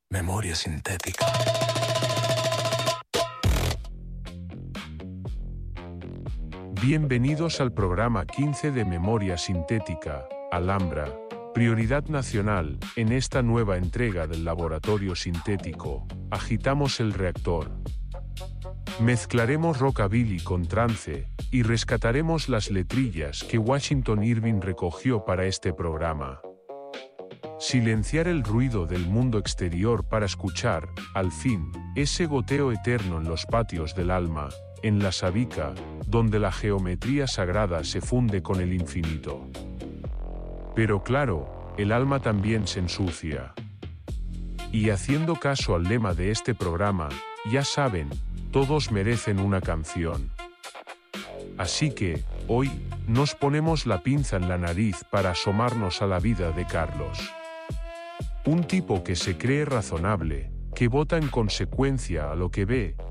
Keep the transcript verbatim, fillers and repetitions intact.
Memoria sintética. Bienvenidos al programa quince de Memoria Sintética, Alhambra, prioridad nacional. En esta nueva entrega del laboratorio sintético, agitamos el reactor. Mezclaremos rockabilly con trance, y rescataremos las letrillas que Washington Irving recogió para este programa. Silenciar el ruido del mundo exterior para escuchar, al fin, ese goteo eterno en los patios del alma, en la sábica, donde la geometría sagrada se funde con el infinito. Pero claro, el alma también se ensucia. Y haciendo caso al lema de este programa, ya saben, todos merecen una canción. Así que, hoy, nos ponemos la pinza en la nariz para asomarnos a la vida de Carlos. Un tipo que se cree razonable, que vota en consecuencia a lo que ve,